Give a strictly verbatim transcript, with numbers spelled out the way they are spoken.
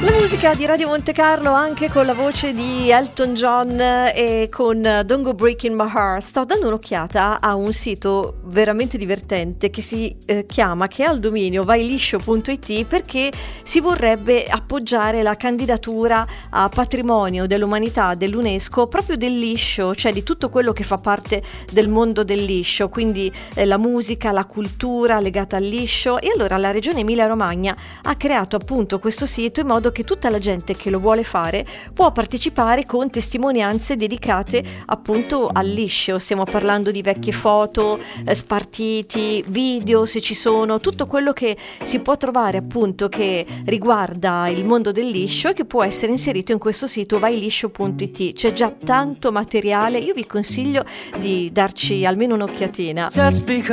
La musica di Radio Monte Carlo anche con la voce di Elton John e con Don't Go Breaking My Heart. Sto dando un'occhiata a un sito veramente divertente che si eh, chiama, che ha il dominio vai liscio punto it, perché si vorrebbe appoggiare la candidatura a patrimonio dell'umanità dell'UNESCO proprio del liscio, cioè di tutto quello che fa parte del mondo del liscio, quindi eh, la musica, la cultura legata al liscio. E allora la regione Emilia Romagna ha creato appunto questo sito in modo che tutta la gente che lo vuole fare può partecipare con testimonianze dedicate appunto al liscio. Stiamo parlando di vecchie foto, eh, spartiti, video se ci sono, tutto quello che si può trovare appunto che riguarda il mondo del liscio e che può essere inserito in questo sito vai liscio punto it. C'è già tanto materiale, io vi consiglio di darci almeno un'occhiatina.